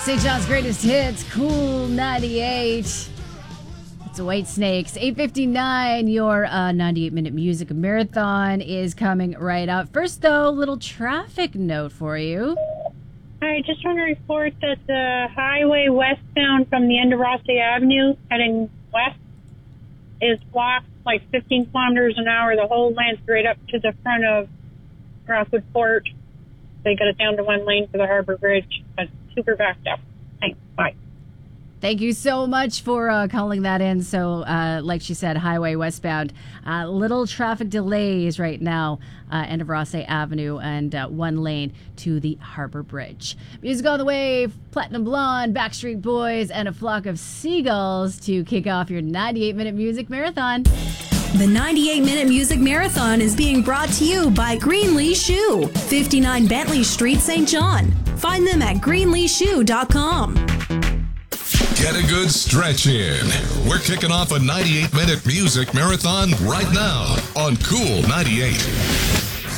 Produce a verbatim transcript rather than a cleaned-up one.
Saint John's greatest hits, Cool ninety-eight. It's White Snakes. eight fifty-nine, your uh, ninety-eight minute music marathon is coming right up. First, though, little traffic note for you. I just want to report that the highway westbound from the end of Rossi Avenue heading west is blocked like fifteen kilometers an hour. The whole length right up to the front of Rockwood Port. They got it down to one lane for the Harbor Bridge, but super backed up. Thanks. Bye. Thank you so much for uh, calling that in. So, uh, like she said, highway westbound. Uh, little traffic delays right now, uh, end of Rossay Avenue and uh, one lane to the Harbor Bridge. Music on the way, Platinum Blonde, Backstreet Boys, and a flock of seagulls to kick off your ninety-eight minute music marathon. The ninety-eight minute music marathon is being brought to you by Greenlee Shoe, fifty-nine Bentley Street, Saint John. Find them at greenlee shoe dot com. Get a good stretch in. We're kicking off a ninety-eight minute music marathon right now on Cool ninety-eight.